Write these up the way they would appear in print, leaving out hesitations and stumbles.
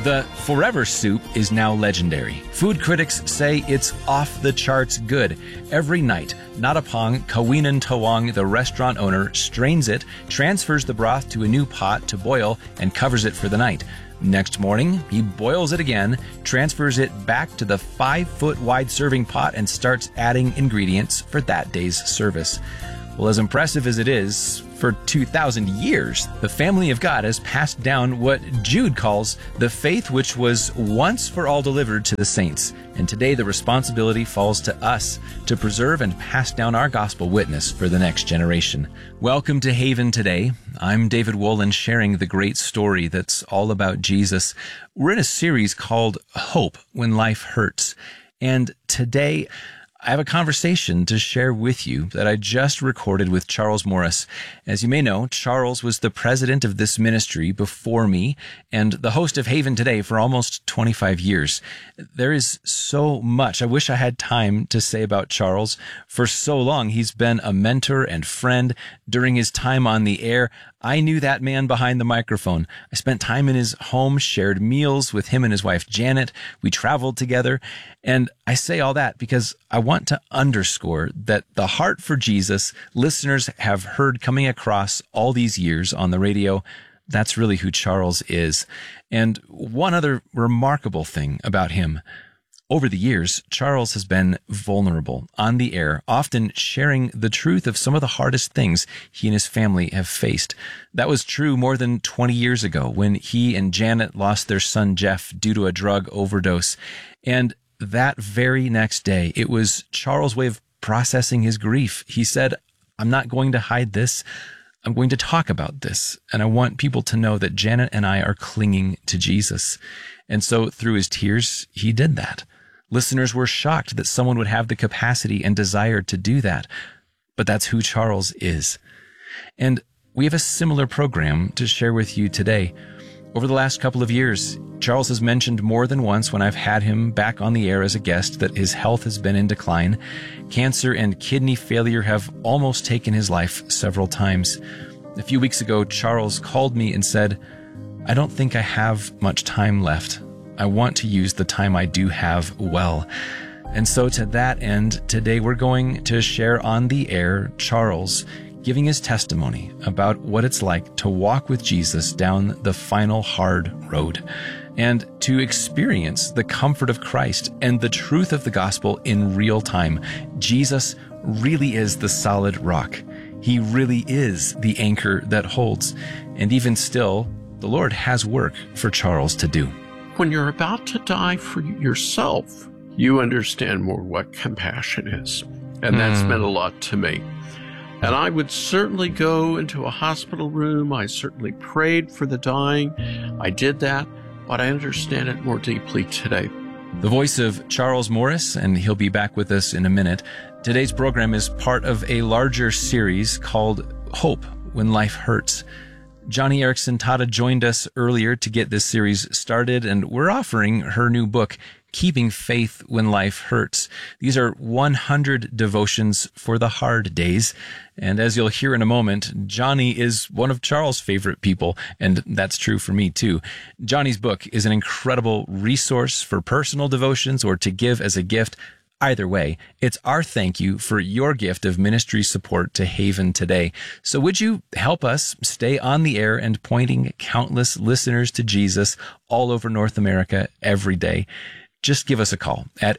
The Forever Soup is now legendary. Food critics say it's off the charts good. Every night, Natapong Kawinan Tawang, the restaurant owner, strains it, transfers the broth to a new pot to boil, and covers it for the night. Next morning, he boils it again, transfers it back to the 5-foot wide serving pot, and starts adding ingredients for that day's service. Well, as impressive as it is, for 2,000 years, the family of God has passed down what Jude calls the faith which was once for all delivered to the saints. And today the responsibility falls to us to preserve and pass down our gospel witness for the next generation. Welcome to Haven Today. I'm David Wolin, sharing the great story that's all about Jesus. We're in a series called Hope When Life Hurts. And today, I have a conversation to share with you that I just recorded with Charles Morris. As you may know, Charles was the president of this ministry before me and the host of Haven Today for almost 25 years. There is so much I wish I had time to say about Charles. For so long, he's been a mentor and friend. During his time on the air, I knew that man behind the microphone. I spent time in his home, shared meals with him and his wife, Janet. We traveled together. And I say all that because I want to underscore that the heart for Jesus listeners have heard coming across all these years on the radio, that's really who Charles is. And one other remarkable thing about him. Over the years, Charles has been vulnerable on the air, often sharing the truth of some of the hardest things he and his family have faced. That was true more than 20 years ago when he and Janet lost their son Jeff due to a drug overdose. And that very next day, it was Charles' way of processing his grief. He said, "I'm not going to hide this. I'm going to talk about this. And I want people to know that Janet and I are clinging to Jesus." And so through his tears, he did that. Listeners were shocked that someone would have the capacity and desire to do that. But that's who Charles is. And we have a similar program to share with you today. Over the last couple of years, Charles has mentioned more than once when I've had him back on the air as a guest that his health has been in decline. Cancer and kidney failure have almost taken his life several times. A few weeks ago, Charles called me and said, "I don't think I have much time left. I want to use the time I do have well." And so to that end, today we're going to share on the air Charles giving his testimony about what it's like to walk with Jesus down the final hard road and to experience the comfort of Christ and the truth of the gospel in real time. Jesus really is the solid rock. He really is the anchor that holds. And even still, the Lord has work for Charles to do. When you're about to die for yourself, you understand more what compassion is. And that's meant a lot to me. And I would certainly go into a hospital room. I certainly prayed for the dying. I did that, but I understand it more deeply today. The voice of Charles Morris, and he'll be back with us in a minute. Today's program is part of a larger series called Hope When Life Hurts. Joni Eareckson Tada joined us earlier to get this series started, and we're offering her new book, Keeping Faith When Life Hurts. These are 100 devotions for the hard days. And as you'll hear in a moment, Joni is one of Charles' favorite people, and that's true for me too. Joni's book is an incredible resource for personal devotions or to give as a gift. Either way, it's our thank you for your gift of ministry support to Haven Today. So would you help us stay on the air and pointing countless listeners to Jesus all over North America every day? Just give us a call at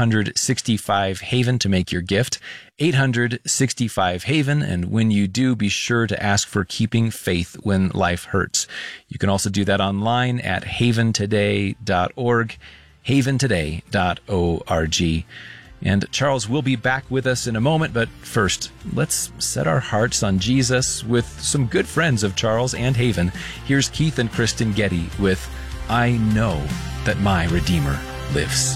865-HAVEN to make your gift, 865-HAVEN, and when you do, be sure to ask for Keeping Faith When Life Hurts. You can also do that online at haventoday.org, haventoday.org. And Charles will be back with us in a moment, but first, let's set our hearts on Jesus with some good friends of Charles and Haven. Here's Keith and Kristen Getty with I Know That My Redeemer Lives.